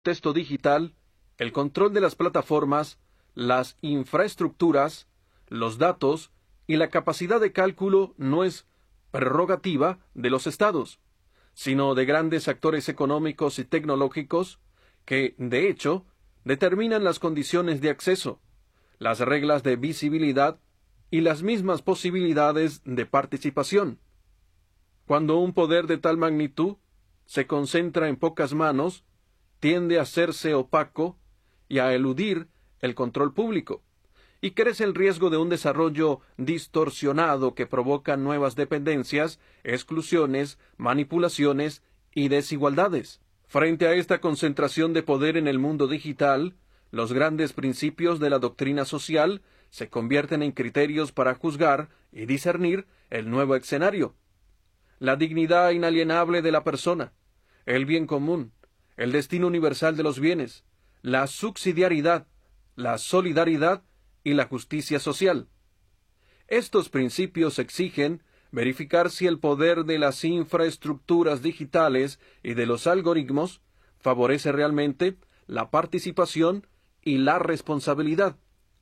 texto digital, el control de las plataformas, las infraestructuras, los datos y la capacidad de cálculo no es prerrogativa de los estados, sino de grandes actores económicos y tecnológicos que, de hecho, determinan las condiciones de acceso, las reglas de visibilidad y las mismas posibilidades de participación. Cuando un poder de tal magnitud se concentra en pocas manos, tiende a hacerse opaco y a eludir el control público, y crece el riesgo de un desarrollo distorsionado que provoca nuevas dependencias, exclusiones, manipulaciones y desigualdades. Frente a esta concentración de poder en el mundo digital, los grandes principios de la doctrina social se convierten en criterios para juzgar y discernir el nuevo escenario. La dignidad inalienable de la persona, el bien común, el destino universal de los bienes, la subsidiariedad, la solidaridad y la justicia social. Estos principios exigen verificar si el poder de las infraestructuras digitales y de los algoritmos favorece realmente la participación y la responsabilidad,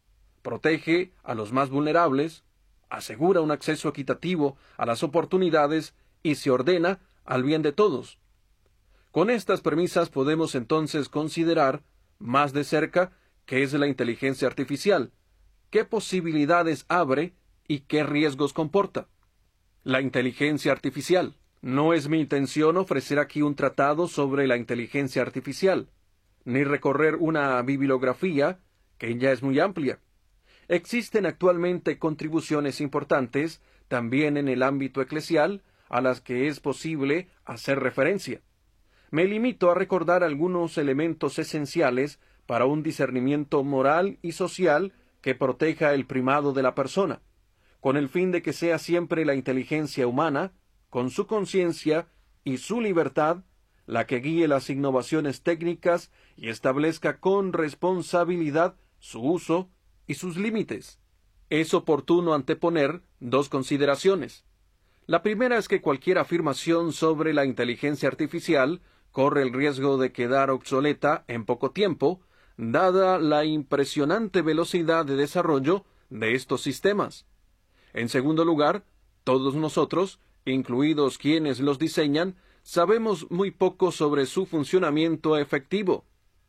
protege a los más vulnerables, asegura un acceso equitativo a las oportunidades y se ordena al bien de todos. Con estas premisas podemos entonces considerar más de cerca qué es la inteligencia artificial, qué posibilidades abre y qué riesgos comporta. La inteligencia artificial. No es mi intención ofrecer aquí un tratado sobre la inteligencia artificial, ni recorrer una bibliografía que ya es muy amplia. Existen actualmente contribuciones importantes, también en el ámbito eclesial, a las que es posible hacer referencia. Me limito a recordar algunos elementos esenciales para un discernimiento moral y social que proteja el primado de la persona, con el fin de que sea siempre la inteligencia humana, con su conciencia y su libertad, la que guíe las innovaciones técnicas y establezca con responsabilidad su uso y sus límites. Es oportuno anteponer dos consideraciones. La primera es que cualquier afirmación sobre la inteligencia artificial corre el riesgo de quedar obsoleta en poco tiempo, dada la impresionante velocidad de desarrollo de estos sistemas. En segundo lugar, todos nosotros, incluidos quienes los diseñan, sabemos muy poco sobre su funcionamiento efectivo.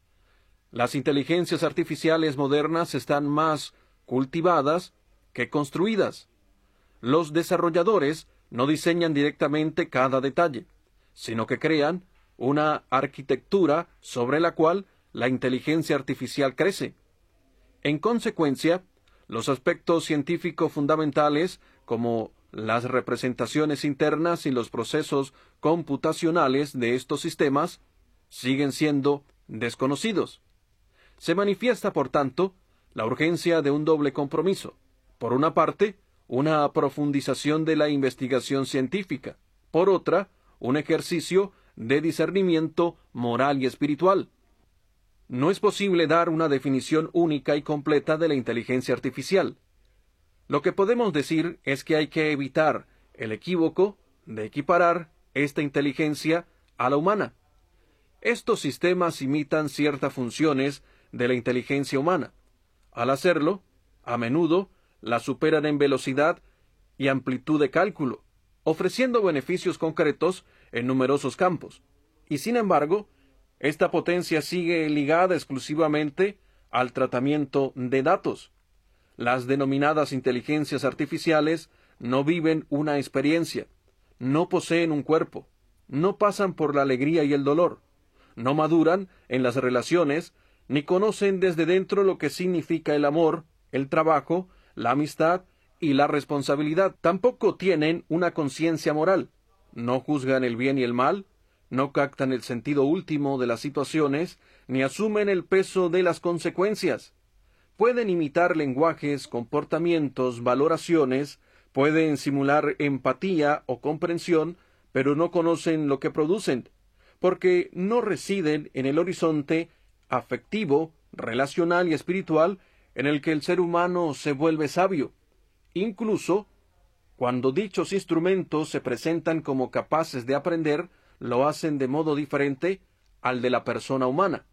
Las inteligencias artificiales modernas están más cultivadas que construidas. Los desarrolladores no diseñan directamente cada detalle, sino que crean una arquitectura sobre la cual la inteligencia artificial crece. En consecuencia, los aspectos científicos fundamentales, como las representaciones internas y los procesos computacionales de estos sistemas, siguen siendo desconocidos. Se manifiesta, por tanto, la urgencia de un doble compromiso. Por una parte, una profundización de la investigación científica. Por otra, un ejercicio de discernimiento moral y espiritual. No es posible dar una definición única y completa de la inteligencia artificial. Lo que podemos decir es que hay que evitar el equívoco de equiparar esta inteligencia a la humana. Estos sistemas imitan ciertas funciones de la inteligencia humana. Al hacerlo, a menudo la superan en velocidad y amplitud de cálculo, ofreciendo beneficios concretos en numerosos campos. Y sin embargo, esta potencia sigue ligada exclusivamente al tratamiento de datos. Las denominadas inteligencias artificiales no viven una experiencia, no poseen un cuerpo, no pasan por la alegría y el dolor, no maduran en las relaciones, ni conocen desde dentro lo que significa el amor, el trabajo, la amistad y la responsabilidad. Tampoco tienen una conciencia moral, no juzgan el bien y el mal, no captan el sentido último de las situaciones, ni asumen el peso de las consecuencias. Pueden imitar lenguajes, comportamientos, valoraciones, pueden simular empatía o comprensión, pero no conocen lo que producen, porque no residen en el horizonte afectivo, relacional y espiritual en el que el ser humano se vuelve sabio. Incluso, cuando dichos instrumentos se presentan como capaces de aprender, lo hacen de modo diferente al de la persona humana.